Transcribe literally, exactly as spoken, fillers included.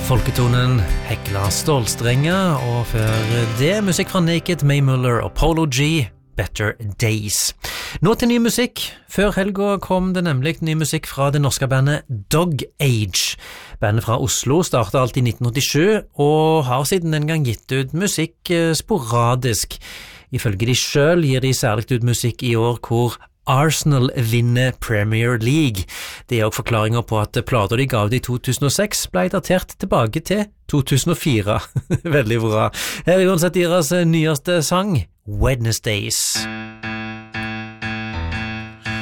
Folketonen Hekla Stålstrenger, og før det musikk fra Naked, Mae Muller og Polo G, Better Days. Nå til ny musikk. Før helga kom det nemlig ny musikk fra det norske bandet Dog Age. Bandet fra Oslo startet alt i nitten åttisju, og har siden den gang gitt ut musikk sporadisk. Ifølge de selv gir de særlig ut musikk i år hvor Arsenal vinner Premier League. Det er også forklaringer på at plater de ga ut i to tusen og seks ble datert tilbake til to tusen og fire. Veldig bra. Her er uansett deres nyeste sang, Wednesdays.